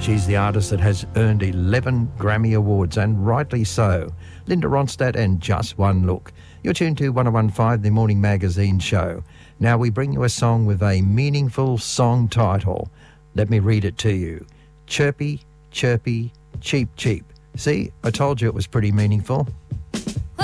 She's the artist that has earned 11 Grammy Awards, and rightly so. Linda Ronstadt and Just One Look. You're tuned to 101.5, the Morning Magazine show. Now we bring you a song with a meaningful song title. Let me read it to you. Chirpy, chirpy, cheep, cheep. See, I told you it was pretty meaningful.